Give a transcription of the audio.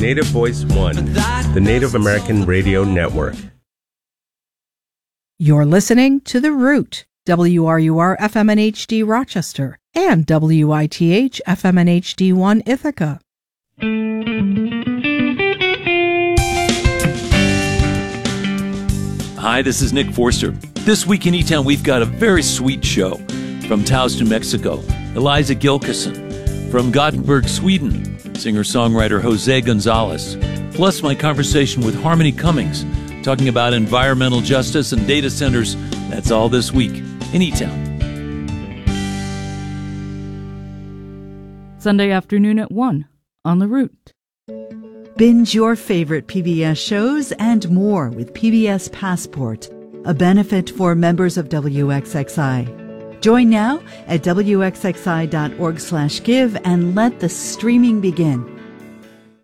Native Voice One, the Native American Radio Network. You're listening to The Root, WRUR FM and HD Rochester, and WITH FM and HD1 Ithaca. Hi, this is Nick Forster. This week in E-Town, we've got a very sweet show. From Taos, New Mexico, Eliza Gilkison. From Gothenburg, Sweden, singer-songwriter Jose Gonzalez. Plus my conversation with Harmony Cummings, talking about environmental justice and data centers. That's all this week in E-Town. Sunday afternoon at 1 on The Root. Binge your favorite PBS shows and more with PBS Passport, a benefit for members of WXXI. Join now at WXXI.org/give and let the streaming begin.